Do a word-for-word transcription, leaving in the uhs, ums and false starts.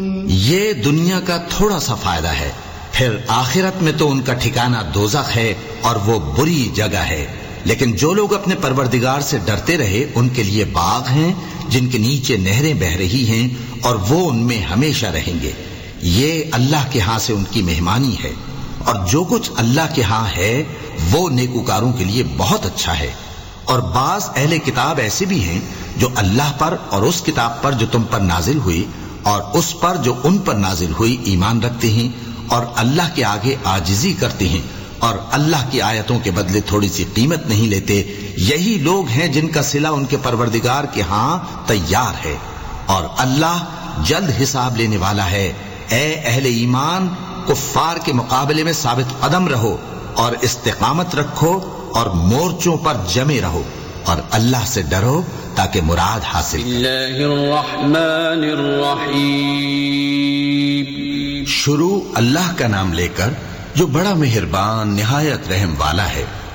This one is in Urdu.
یہ دنیا کا تھوڑا سا فائدہ ہے، پھر آخرت میں تو ان کا ٹھکانہ دوزخ ہے اور وہ بری جگہ ہے۔ لیکن جو لوگ اپنے پروردگار سے ڈرتے رہے ان کے لیے باغ ہیں جن کے نیچے نہریں بہہ رہی ہیں اور وہ ان میں ہمیشہ رہیں گے۔ یہ اللہ کے ہاں سے ان کی مہمانی ہے، اور جو کچھ اللہ کے ہاں ہے وہ نیکوکاروں کے لیے بہت اچھا ہے۔ اور بعض اہل کتاب ایسے بھی ہیں جو اللہ پر اور اس کتاب پر جو تم پر نازل ہوئی اور اس پر جو ان پر نازل ہوئی ایمان رکھتے ہیں اور اللہ کے آگے عاجزی کرتے ہیں اور اللہ کی آیتوں کے بدلے تھوڑی سی قیمت نہیں لیتے۔ یہی لوگ ہیں جن کا صلہ ان کے پروردگار کے ہاں تیار ہے، اور اللہ جلد حساب لینے والا ہے۔ اے اہل ایمان، کفار کے مقابلے میں ثابت قدم رہو اور استقامت رکھو اور مورچوں پر جمے رہو، اور اللہ سے ڈرو تاکہ مراد حاصل کرو۔ اللہ الرحمن الرحیم۔ شروع اللہ کا نام لے کر جو بڑا مہربان نہایت رحم والا ہے۔